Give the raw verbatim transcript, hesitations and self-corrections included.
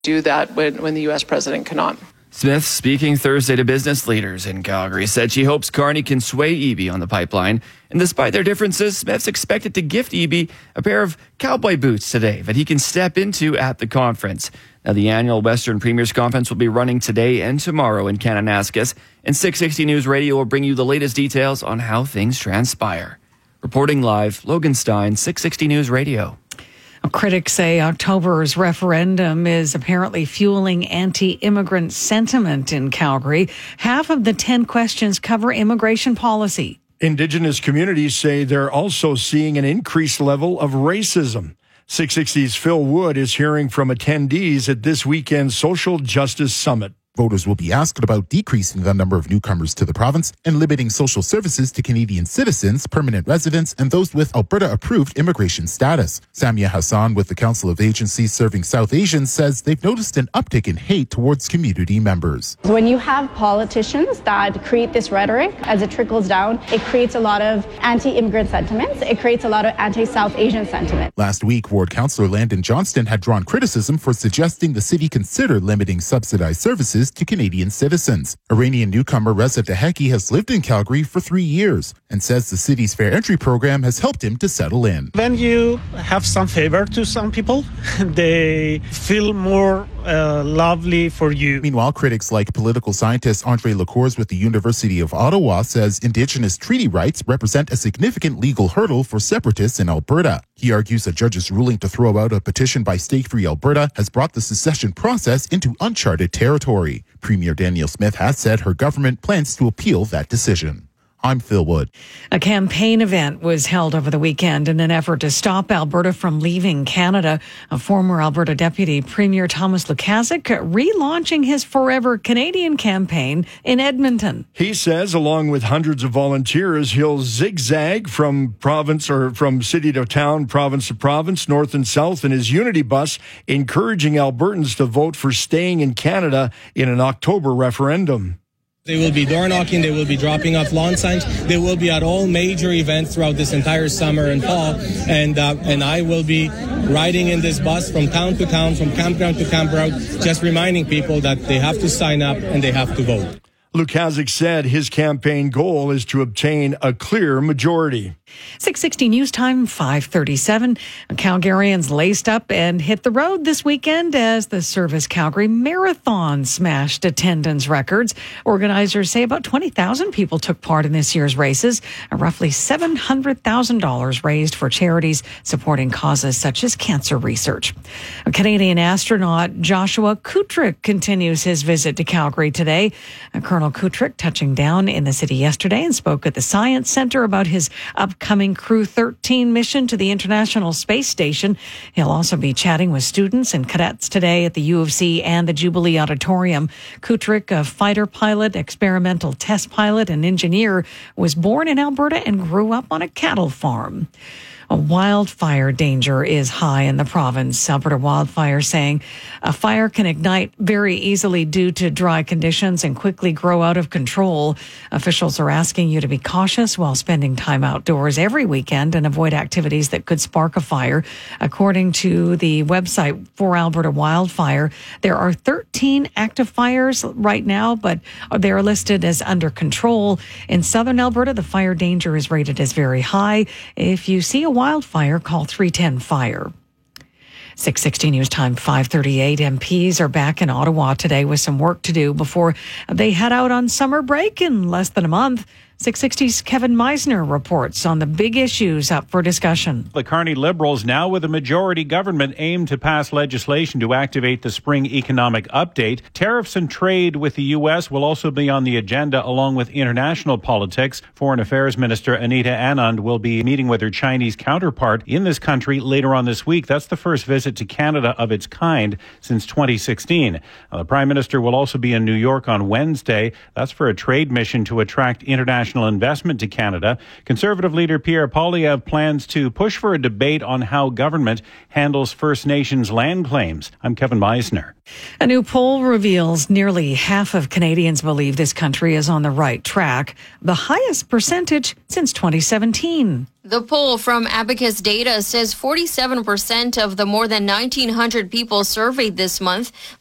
do that when, when the U S president cannot. Smith, speaking Thursday to business leaders in Calgary, said she hopes Carney can sway Eby on the pipeline. And despite their differences, Smith's expected to gift Eby a pair of cowboy boots today that he can step into at the conference. Now, the annual Western Premiers Conference will be running today and tomorrow in Kananaskis, and six sixty News Radio will bring you the latest details on how things transpire. Reporting live, Logan Stein, six sixty News Radio. Critics say October's referendum is apparently fueling anti-immigrant sentiment in Calgary. Half of the ten questions cover immigration policy. Indigenous communities say they're also seeing an increased level of racism. six sixty's Phil Wood is hearing from attendees at this weekend's Social Justice Summit. Voters will be asked about decreasing the number of newcomers to the province and limiting social services to Canadian citizens, permanent residents, and those with Alberta-approved immigration status. Samia Hassan with the Council of Agencies Serving South Asians says they've noticed an uptick in hate towards community members. When you have politicians that create this rhetoric, as it trickles down, it creates a lot of anti-immigrant sentiments. It creates a lot of anti-South Asian sentiment. Last week, Ward Councillor Landon Johnston had drawn criticism for suggesting the city consider limiting subsidized services to Canadian citizens. Iranian newcomer Reza Deheki has lived in Calgary for three years and says the city's fair entry program has helped him to settle in. When you have some favor to some people, they feel more uh, lovely for you. Meanwhile, critics like political scientist Andre Lacours with the University of Ottawa says Indigenous treaty rights represent a significant legal hurdle for separatists in Alberta. He argues a judge's ruling to throw out a petition by Stake Free Alberta has brought the secession process into uncharted territory. Premier Danielle Smith has said her government plans to appeal that decision. I'm Phil Wood. A campaign event was held over the weekend in an effort to stop Alberta from leaving Canada. A former Alberta Deputy Premier Thomas Lukaszuk relaunching his Forever Canadian campaign in Edmonton. He says, along with hundreds of volunteers, he'll zigzag from province or from city to town, province to province, north and south in his Unity bus, encouraging Albertans to vote for staying in Canada in an October referendum. They will be door knocking, they will be dropping off lawn signs, they will be at all major events throughout this entire summer and fall, and uh, and I will be riding in this bus from town to town, from campground to campground, just reminding people that they have to sign up and they have to vote. Lukaszuk said his campaign goal is to obtain a clear majority. six sixty News Time, five thirty-seven. Calgarians laced up and hit the road this weekend as the Service Calgary Marathon smashed attendance records. Organizers say about twenty thousand people took part in this year's races. Roughly seven hundred thousand dollars raised for charities supporting causes such as cancer research. A Canadian astronaut Joshua Kutrick continues his visit to Calgary today. Colonel Kutrick touching down in the city yesterday and spoke at the Science Center about his upcoming Crew thirteen mission to the International Space Station. He'll also be chatting with students and cadets today at the U of C and the Jubilee Auditorium. Kutrick, a fighter pilot, experimental test pilot, and engineer, was born in Alberta and grew up on a cattle farm. A wildfire danger is high in the province. Alberta Wildfire saying a fire can ignite very easily due to dry conditions and quickly grow out of control. Officials are asking you to be cautious while spending time outdoors every weekend and avoid activities that could spark a fire. According to the website for Alberta Wildfire, there are thirteen active fires right now, but they are listed as under control. In southern Alberta, the fire danger is rated as very high. If you see a wildfire, call three ten fire. six sixty News Time, five thirty-eight. M Ps are back in Ottawa today with some work to do before they head out on summer break in less than a month. six sixty's Kevin Meisner reports on the big issues up for discussion. The Carney Liberals, now with a majority government, aim to pass legislation to activate the spring economic update. Tariffs and trade with the U S will also be on the agenda, along with international politics. Foreign Affairs Minister Anita Anand will be meeting with her Chinese counterpart in this country later on this week. That's the first visit to Canada of its kind since twenty sixteen. Now, the Prime Minister will also be in New York on Wednesday. That's for a trade mission to attract international international investment to Canada. Conservative leader Pierre Poilievre plans to push for a debate on how government handles First Nations land claims. I'm Kevin Meisner. A new poll reveals nearly half of Canadians believe this country is on the right track, the highest percentage since twenty seventeen. The poll from Abacus Data says forty-seven percent of the more than nineteen hundred people surveyed this month